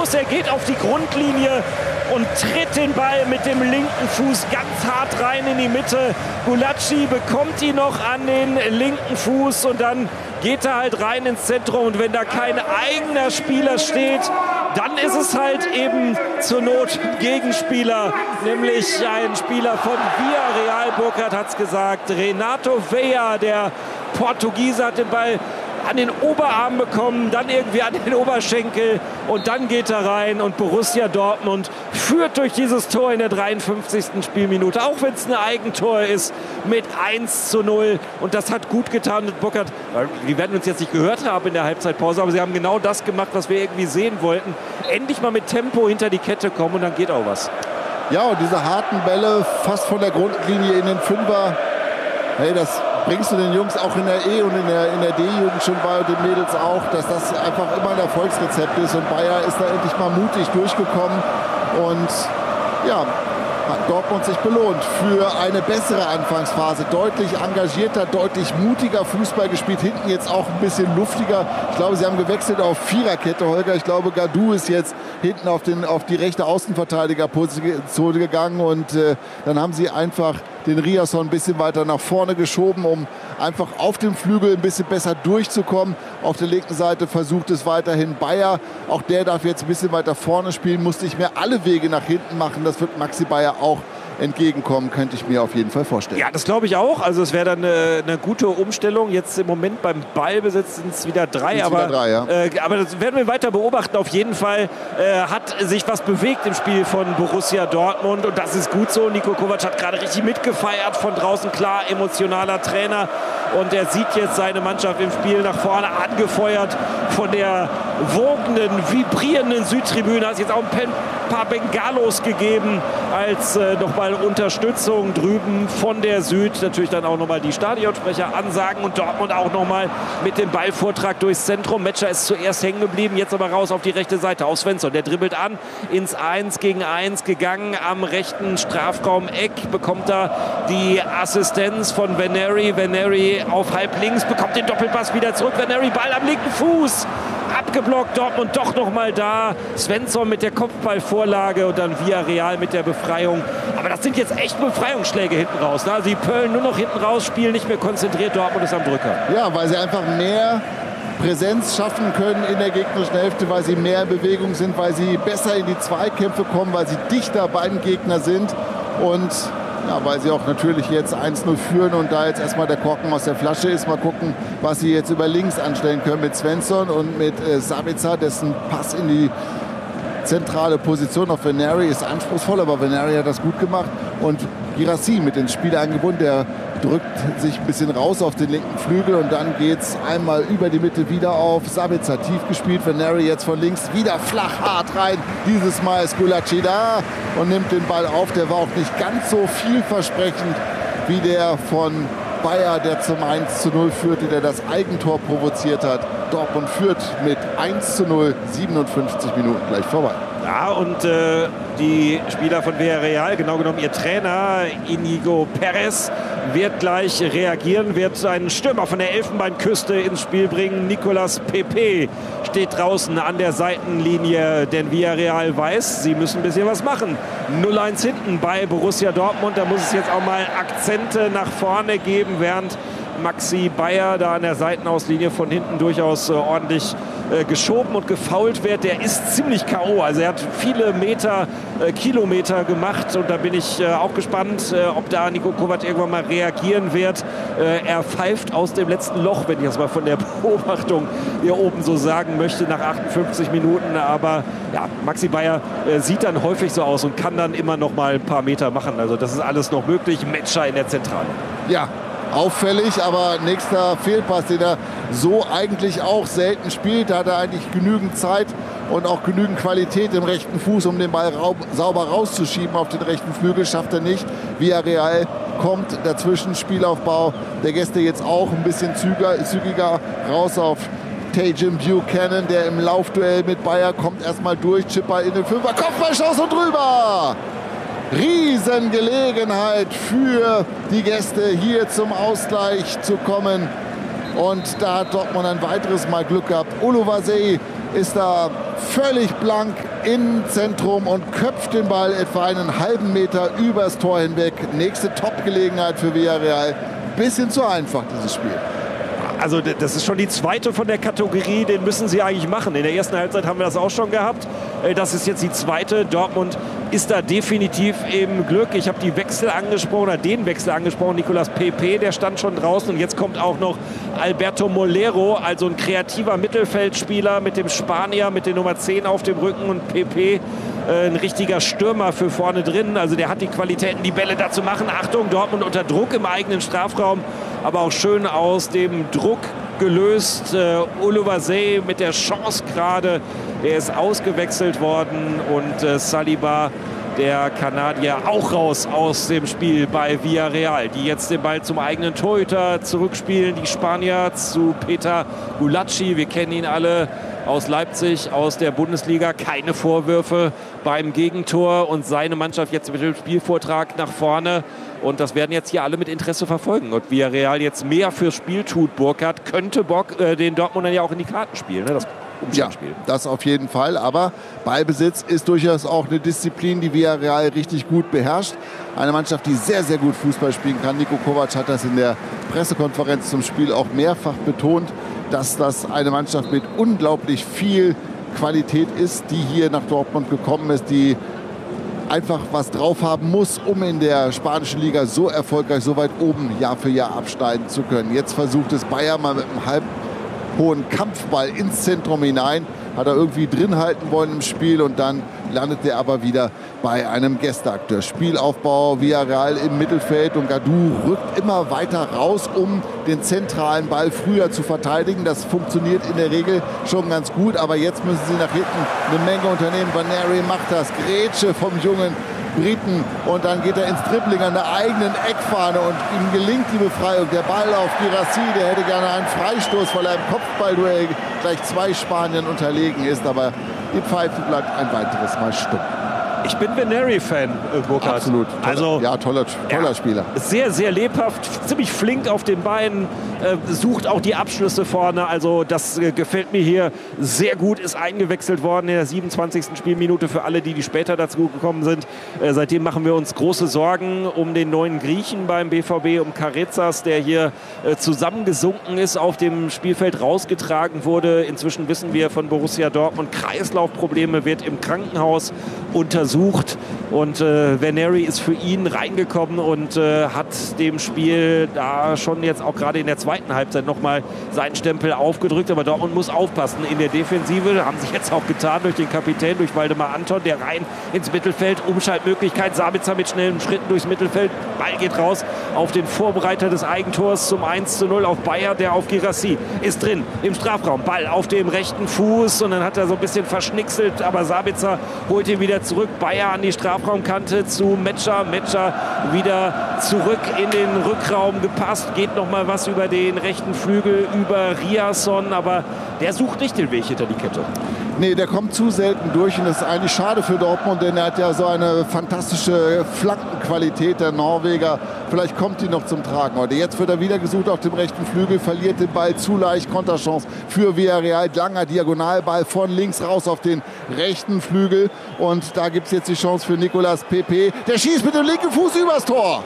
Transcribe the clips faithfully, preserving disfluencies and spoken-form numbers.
los. Er geht auf die Grundlinie und tritt den Ball mit dem linken Fuß ganz hart rein in die Mitte. Gulácsi bekommt ihn noch an den linken Fuß und dann geht er halt rein ins Zentrum. Und wenn da kein eigener Spieler steht, dann ist es halt eben zur Not Gegenspieler, nämlich ein Spieler von Villarreal. Burkhard hat es gesagt, Renato Veiga, der Portugiese, hat den Ball an den Oberarm bekommen, dann irgendwie an den Oberschenkel und dann geht er rein und Borussia Dortmund führt durch dieses Tor in der dreiundfünfzigsten Spielminute, auch wenn es ein Eigentor ist, mit eins zu null und das hat gut getan mit Burkhard. Wir werden uns jetzt nicht gehört haben in der Halbzeitpause, aber sie haben genau das gemacht, was wir irgendwie sehen wollten. Endlich mal mit Tempo hinter die Kette kommen und dann geht auch was. Ja, und diese harten Bälle fast von der Grundlinie in den Fünfer, hey, das bringst du den Jungs auch in der E- und in der, in der D-Jugend schon bei und den Mädels auch, dass das einfach immer ein Erfolgsrezept ist. Und Bayer ist da endlich mal mutig durchgekommen und ja, hat Dortmund sich belohnt für eine bessere Anfangsphase. Deutlich engagierter, deutlich mutiger Fußball gespielt. Hinten jetzt auch ein bisschen luftiger. Ich glaube, sie haben gewechselt auf Viererkette, Holger. Ich glaube, Gadou ist jetzt hinten auf, den, auf die rechte Außenverteidigerposition gegangen und äh, dann haben sie einfach den Riasson ein bisschen weiter nach vorne geschoben, um einfach auf dem Flügel ein bisschen besser durchzukommen. Auf der linken Seite versucht es weiterhin Bayer. Auch der darf jetzt ein bisschen weiter vorne spielen, muss nicht mehr alle Wege nach hinten machen. Das wird Maxi Bayer auch entgegenkommen, könnte ich mir auf jeden Fall vorstellen. Ja, das glaube ich auch. Also es wäre dann eine, eine gute Umstellung. Jetzt im Moment beim Ballbesitz sind es wieder drei. Aber, wieder drei ja. äh, aber das werden wir weiter beobachten. Auf jeden Fall äh, hat sich was bewegt im Spiel von Borussia Dortmund. Und das ist gut so. Niko Kovac hat gerade richtig mitgefeiert von draußen. Klar, emotionaler Trainer. Und er sieht jetzt seine Mannschaft im Spiel nach vorne, angefeuert von der wogenden, vibrierenden Südtribüne. Hat es jetzt auch ein paar Bengalos gegeben als äh, nochmal Unterstützung drüben von der Süd. Natürlich dann auch nochmal die Stadionsprecher ansagen und Dortmund auch nochmal mit dem Ballvortrag durchs Zentrum. Metscher ist zuerst hängen geblieben, jetzt aber raus auf die rechte Seite. Auf Svensson, der dribbelt an, ins eins gegen eins gegangen. Am rechten Strafraum-Eck bekommt er die Assistenz von Veneri. Veneri auf halb links, bekommt den Doppelpass wieder zurück. Veneri, Ball am linken Fuß. Abgeblockt, Dortmund doch noch mal da. Svensson mit der Kopfballvorlage und dann Villarreal mit der Befreiung. Aber das sind jetzt echt Befreiungsschläge hinten raus. Ne? Also die Pöllen nur noch hinten raus, spielen nicht mehr konzentriert. Dortmund ist am Drücker. Ja, weil sie einfach mehr Präsenz schaffen können in der gegnerischen Hälfte, weil sie mehr in Bewegung sind, weil sie besser in die Zweikämpfe kommen, weil sie dichter beim Gegner sind und ja, weil sie auch natürlich jetzt eins null führen und da jetzt erstmal der Korken aus der Flasche ist. Mal gucken, was sie jetzt über links anstellen können mit Svensson und mit äh, Sabitzer, dessen Pass in die zentrale Position auf Veneri ist anspruchsvoll, aber Veneri hat das gut gemacht. Und Guirassy mit ins Spiel eingebunden, der drückt sich ein bisschen raus auf den linken Flügel und dann geht es einmal über die Mitte wieder auf Sabitzer. Tief gespielt, Veneri jetzt von links wieder flach hart rein. Dieses Mal ist Gulácsi da und nimmt den Ball auf. Der war auch nicht ganz so vielversprechend wie der von Bayer, der zum eins zu null führte, der das Eigentor provoziert hat. Dortmund führt mit eins zu null, siebenundfünfzig Minuten gleich vorbei. Ja, und äh, die Spieler von Villarreal, genau genommen ihr Trainer Inigo Perez, wird gleich reagieren, wird einen Stürmer von der Elfenbeinküste ins Spiel bringen. Nicolas Pepe steht draußen an der Seitenlinie, denn Villarreal weiß, sie müssen ein bisschen was machen. null eins hinten bei Borussia Dortmund, da muss es jetzt auch mal Akzente nach vorne geben, während Maxi Bayer da an der Seitenauslinie von hinten durchaus äh, ordentlich äh, geschoben und gefoult wird. Der ist ziemlich K O. Also er hat viele Meter, äh, Kilometer gemacht und da bin ich äh, auch gespannt, äh, ob da Niko Kovac irgendwann mal reagieren wird. Äh, er pfeift aus dem letzten Loch, wenn ich das mal von der Beobachtung hier oben so sagen möchte, nach achtundfünfzig Minuten. Aber ja, Maxi Bayer äh, sieht dann häufig so aus und kann dann immer noch mal ein paar Meter machen. Also das ist alles noch möglich. Metscher in der Zentrale. Ja, auffällig, aber nächster Fehlpass, den er so eigentlich auch selten spielt. Da hat er eigentlich genügend Zeit und auch genügend Qualität im rechten Fuß, um den Ball raub, sauber rauszuschieben auf den rechten Flügel. Schafft er nicht. Villarreal kommt dazwischen, Spielaufbau der Gäste jetzt auch ein bisschen zügiger, zügiger raus auf Tajim Buchanan, der im Laufduell mit Bayer kommt erstmal durch, Chipper in den Fünfer, Kopfballschuss und drüber! Riesengelegenheit für die Gäste, hier zum Ausgleich zu kommen. Und da hat Dortmund ein weiteres Mal Glück gehabt. Oluwaseyi ist da völlig blank Innenzentrum und köpft den Ball etwa einen halben Meter übers Tor hinweg. Nächste Top-Gelegenheit für Villarreal. Bisschen zu einfach, dieses Spiel. Also das ist schon die zweite von der Kategorie, den müssen sie eigentlich machen. In der ersten Halbzeit haben wir das auch schon gehabt. Das ist jetzt die zweite. Dortmund ist da definitiv im Glück. Ich habe die Wechsel angesprochen, oder den Wechsel angesprochen. Nicolas Pepe, der stand schon draußen. Und jetzt kommt auch noch Alberto Molero, also ein kreativer Mittelfeldspieler mit dem Spanier, mit der Nummer zehn auf dem Rücken. Und Pepe, ein richtiger Stürmer für vorne drin. Also der hat die Qualitäten, die Bälle da zu machen. Achtung, Dortmund unter Druck im eigenen Strafraum. Aber auch schön aus dem Druck gelöst. Äh, Oluwaseyi mit der Chance gerade. Er ist ausgewechselt worden. Und äh, Saliba, der Kanadier, auch raus aus dem Spiel bei Villarreal. Die jetzt den Ball zum eigenen Torhüter zurückspielen. Die Spanier zu Peter Gulacsi. Wir kennen ihn alle aus Leipzig, aus der Bundesliga. Keine Vorwürfe beim Gegentor. Und seine Mannschaft jetzt mit dem Spielvortrag nach vorne. Und das werden jetzt hier alle mit Interesse verfolgen. Und Villarreal jetzt mehr fürs Spiel tut, Burkhardt, könnte Bock äh, den Dortmundern ja auch in die Karten spielen. Ne? Das Ja, das auf jeden Fall. Aber Ballbesitz ist durchaus auch eine Disziplin, die Villarreal richtig gut beherrscht. Eine Mannschaft, die sehr, sehr gut Fußball spielen kann. Niko Kovac hat das in der Pressekonferenz zum Spiel auch mehrfach betont, dass das eine Mannschaft mit unglaublich viel Qualität ist, die hier nach Dortmund gekommen ist, die einfach was drauf haben muss, um in der spanischen Liga so erfolgreich, so weit oben Jahr für Jahr absteigen zu können. Jetzt versucht es Bayern mal mit einem halb hohen Kampfball ins Zentrum hinein. Hat er irgendwie drin halten wollen im Spiel und dann landet er aber wieder bei einem Gästeakteur. Spielaufbau, Villarreal im Mittelfeld und Gadou rückt immer weiter raus, um den zentralen Ball früher zu verteidigen. Das funktioniert in der Regel schon ganz gut, aber jetzt müssen sie nach hinten eine Menge unternehmen. Vaneri macht das, Grätsche vom jungen Briten und dann geht er ins Dribbling an der eigenen Eckfahne und ihm gelingt die Befreiung. Der Ball auf Guirassy, der hätte gerne einen Freistoß, weil er im Kopfballduell gleich zwei Spaniern unterlegen ist, aber die Pfeife bleibt ein weiteres Mal stumm. Ich bin Vaneri-Fan, äh, Burkhardt. Absolut. Toller, also, ja, toller, toller ja, Spieler. Sehr, sehr lebhaft, ziemlich flink auf den Beinen, äh, sucht auch die Abschlüsse vorne. Also das äh, gefällt mir hier sehr gut. Ist eingewechselt worden in der siebenundzwanzigsten Spielminute für alle, die, die später dazu gekommen sind. Äh, seitdem machen wir uns große Sorgen um den neuen Griechen beim B V B, um Carezas, der hier äh, zusammengesunken ist, auf dem Spielfeld rausgetragen wurde. Inzwischen wissen wir von Borussia Dortmund, Kreislaufprobleme, wird im Krankenhaus untersucht. Und äh, Vaneri ist für ihn reingekommen und äh, hat dem Spiel da schon jetzt auch gerade in der zweiten Halbzeit nochmal seinen Stempel aufgedrückt. Aber Dortmund muss aufpassen in der Defensive. Haben sich jetzt auch getan durch den Kapitän, durch Waldemar Anton, der rein ins Mittelfeld, Umschaltmöglichkeit, Sabitzer mit schnellen Schritten durchs Mittelfeld. Ball geht raus auf den Vorbereiter des Eigentors zum eins zu null auf Bayer, der auf Guirassy ist drin im Strafraum. Ball auf dem rechten Fuß und dann hat er so ein bisschen verschnickselt, aber Sabitzer holt ihn wieder zurück. Bayer an die Strafraumkante zu Metscher. Metscher wieder zurück in den Rückraum gepasst. Geht noch mal was über den rechten Flügel, über Riasson. Aber der sucht nicht den Weg hinter die Kette. Nee, der kommt zu selten durch und das ist eigentlich schade für Dortmund, denn er hat ja so eine fantastische Flankenqualität, der Norweger. Vielleicht kommt die noch zum Tragen heute. Jetzt wird er wieder gesucht auf dem rechten Flügel, verliert den Ball zu leicht, Konterchance für Villarreal. Langer Diagonalball von links raus auf den rechten Flügel und da gibt es jetzt die Chance für Nicolas Pepe. Der schießt mit dem linken Fuß übers Tor.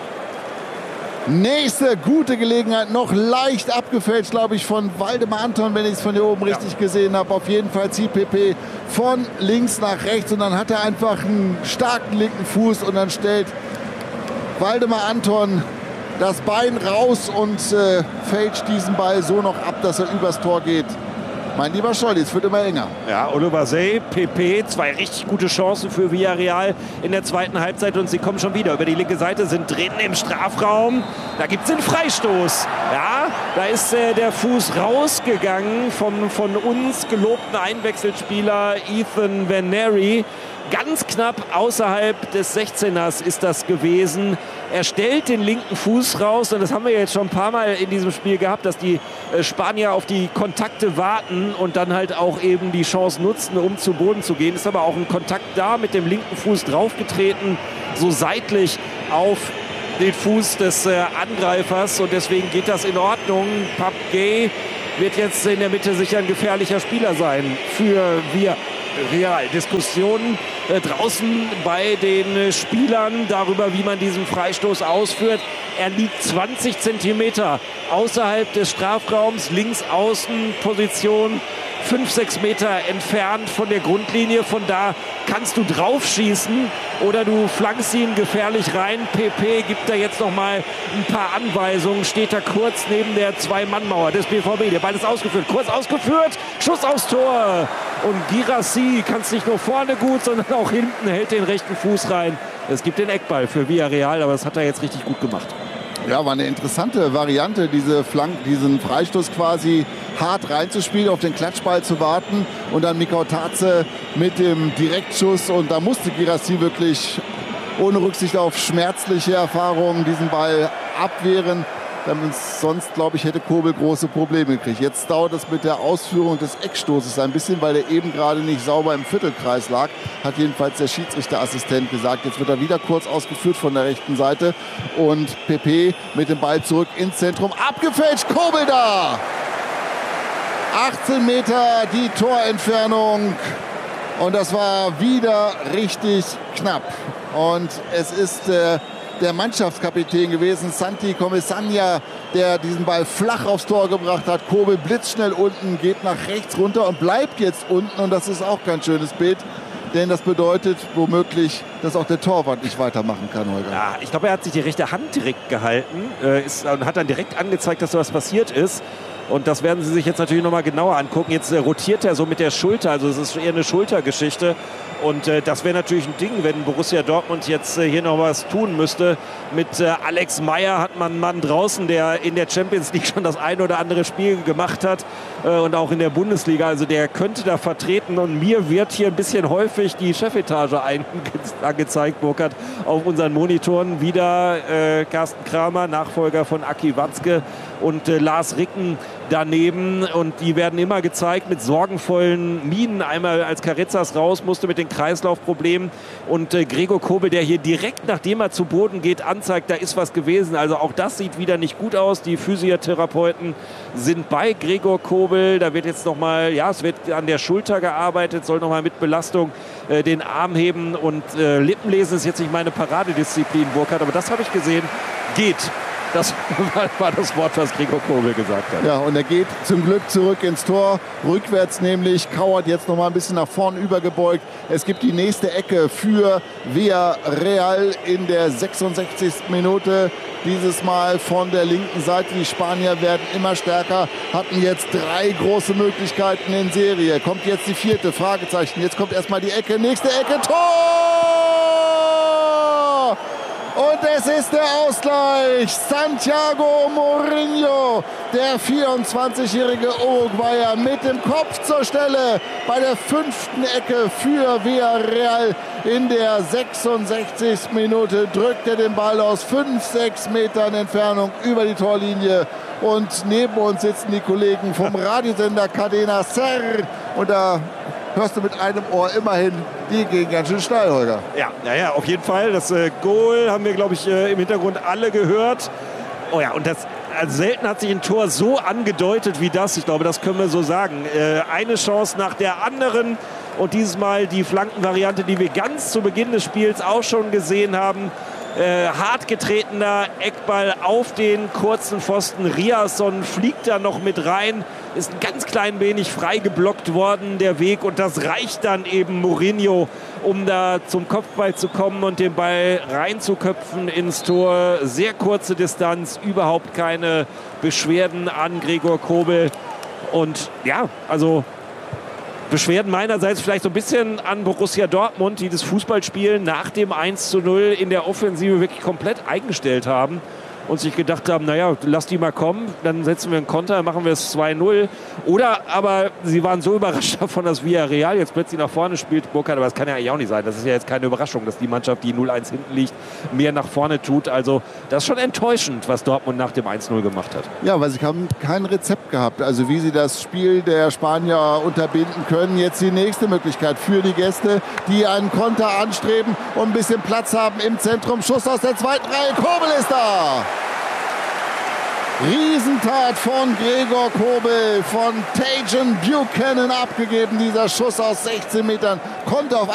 Nächste gute Gelegenheit, noch leicht abgefälscht, glaube ich, von Waldemar Anton, wenn ich es von hier oben richtig ja. gesehen habe. Auf jeden Fall zieht Pepe von links nach rechts und dann hat er einfach einen starken linken Fuß und dann stellt Waldemar Anton das Bein raus und äh, fälscht diesen Ball so noch ab, dass er übers Tor geht. Mein lieber Scholli, es wird immer enger. Ja, Oluwaseyi, Pepe, zwei richtig gute Chancen für Villarreal in der zweiten Halbzeit und sie kommen schon wieder über die linke Seite, sind drin im Strafraum. Da gibt es einen Freistoß. Ja, da ist äh, der Fuß rausgegangen vom von uns gelobten Einwechselspieler Ethan Vaneri. Ganz knapp außerhalb des sechzehners ist das gewesen. Er stellt den linken Fuß raus und das haben wir jetzt schon ein paar Mal in diesem Spiel gehabt, dass die Spanier auf die Kontakte warten und dann halt auch eben die Chance nutzen, um zu Boden zu gehen. Ist aber auch ein Kontakt da, mit dem linken Fuß draufgetreten, so seitlich auf den Fuß des äh, Angreifers und deswegen geht das in Ordnung. Pape Gueye wird jetzt in der Mitte sicher ein gefährlicher Spieler sein für wir. Real. Diskussionen äh, draußen bei den äh, Spielern darüber, wie man diesen Freistoß ausführt. Er liegt zwanzig Zentimeter außerhalb des Strafraums, links außen Position, fünf, sechs Meter entfernt von der Grundlinie. Von da kannst du drauf schießen oder du flankst ihn gefährlich rein. P P gibt da jetzt noch mal ein paar Anweisungen. Steht da kurz neben der Zwei-Mann-Mauer des B V B. Der Ball ist ausgeführt, kurz ausgeführt. Schuss aufs Tor. Und Guirassy kann es nicht nur vorne gut, sondern auch hinten, hält den rechten Fuß rein. Es gibt den Eckball für Villarreal, aber das hat er jetzt richtig gut gemacht. Ja, war eine interessante Variante, diese Flank, diesen Freistoß quasi hart reinzuspielen, auf den Klatschball zu warten und dann Mikau Tatze mit dem Direktschuss. Und da musste Guirassy wirklich ohne Rücksicht auf schmerzliche Erfahrungen diesen Ball abwehren. Sonst, glaube ich, hätte Kobel große Probleme gekriegt. Jetzt dauert es mit der Ausführung des Eckstoßes ein bisschen, weil der eben gerade nicht sauber im Viertelkreis lag. Hat jedenfalls der Schiedsrichterassistent gesagt. Jetzt wird er wieder kurz ausgeführt von der rechten Seite. Und P P mit dem Ball zurück ins Zentrum. Abgefälscht, Kobel da! achtzehn Meter die Torentfernung. Und das war wieder richtig knapp. Und es ist äh, der Mannschaftskapitän gewesen, Santi Comesaña, der diesen Ball flach aufs Tor gebracht hat. Kobel blitzschnell unten, geht nach rechts runter und bleibt jetzt unten. Und das ist auch kein schönes Bild, denn das bedeutet womöglich, dass auch der Torwart nicht weitermachen kann, Holger. Ja, ich glaube, er hat sich die rechte Hand direkt gehalten äh, ist, und hat dann direkt angezeigt, dass so was passiert ist. Und das werden Sie sich jetzt natürlich noch mal genauer angucken. Jetzt äh, rotiert er so mit der Schulter, also es ist eher eine Schultergeschichte. Und äh, das wäre natürlich ein Ding, wenn Borussia Dortmund jetzt äh, hier noch was tun müsste. Mit äh, Alex Meyer hat man einen Mann draußen, der in der Champions League schon das ein oder andere Spiel gemacht hat äh, und auch in der Bundesliga. Also der könnte da vertreten. Und mir wird hier ein bisschen häufig die Chefetage angezeigt, Burkhard, auf unseren Monitoren. Wieder äh, Carsten Kramer, Nachfolger von Aki Watzke, und äh, Lars Ricken daneben. Und die werden immer gezeigt mit sorgenvollen Mienen. Einmal als Carrezzas raus musste mit den Kreislaufproblemen. Und äh, Gregor Kobel, der hier direkt, nachdem er zu Boden geht, anzeigt, da ist was gewesen. Also auch das sieht wieder nicht gut aus. Die Physiotherapeuten sind bei Gregor Kobel. Da wird jetzt nochmal, ja, es wird an der Schulter gearbeitet, soll nochmal mit Belastung äh, den Arm heben. Und äh, Lippenlesen ist jetzt nicht meine Paradedisziplin, Burkhard, aber das habe ich gesehen, geht. Das war das Wort, was Gregor Kobel gesagt hat. Ja, und er geht zum Glück zurück ins Tor, rückwärts nämlich, kauert jetzt noch mal ein bisschen nach vorn übergebeugt. Es gibt die nächste Ecke für Villarreal in der sechsundsechzigsten Minute. Dieses Mal von der linken Seite. Die Spanier werden immer stärker, hatten jetzt drei große Möglichkeiten in Serie. Kommt jetzt die vierte, Fragezeichen. Jetzt kommt erstmal die Ecke, nächste Ecke, Tor! Und es ist der Ausgleich. Santiago Mourinho, der vierundzwanzigjährige Uruguayer, mit dem Kopf zur Stelle bei der fünften Ecke für Villarreal. In der sechsundsechzigsten Minute drückt er den Ball aus fünf, sechs Metern Entfernung über die Torlinie. Und neben uns sitzen die Kollegen vom Radiosender Cadena Ser. Und da hörst du mit einem Ohr immerhin, die gehen ganz schön steil, Holger. Ja, ja, ja, auf jeden Fall. Das äh, Goal haben wir, glaube ich, äh, im Hintergrund alle gehört. Oh ja, und das, also selten hat sich ein Tor so angedeutet wie das. Ich glaube, das können wir so sagen. Äh, eine Chance nach der anderen. Und dieses Mal die Flankenvariante, die wir ganz zu Beginn des Spiels auch schon gesehen haben. Äh, hart getretener Eckball auf den kurzen Pfosten. Riasson fliegt da noch mit rein. Ist ein ganz klein wenig frei geblockt worden, der Weg. Und das reicht dann eben Mourinho, um da zum Kopfball zu kommen und den Ball reinzuköpfen ins Tor. Sehr kurze Distanz, überhaupt keine Beschwerden an Gregor Kobel. Und ja, also Beschwerden meinerseits vielleicht so ein bisschen an Borussia Dortmund, die das Fußballspielen nach dem eins zu null in der Offensive wirklich komplett eingestellt haben und sich gedacht haben, naja, lass die mal kommen, dann setzen wir einen Konter, machen wir es zwei null. Oder aber sie waren so überrascht davon, dass Villarreal jetzt plötzlich nach vorne spielt, Burkhard, aber das kann ja eigentlich auch nicht sein. Das ist ja jetzt keine Überraschung, dass die Mannschaft, die null eins hinten liegt, mehr nach vorne tut. Also das ist schon enttäuschend, was Dortmund nach dem eins null gemacht hat. Ja, weil sie haben kein Rezept gehabt, also wie sie das Spiel der Spanier unterbinden können. Jetzt die nächste Möglichkeit für die Gäste, die einen Konter anstreben und ein bisschen Platz haben im Zentrum. Schuss aus der zweiten Reihe, Kobel ist da! Riesentat von Gregor Kobel, von Tajon Buchanan abgegeben. Dieser Schuss aus sechzehn Metern konnte auf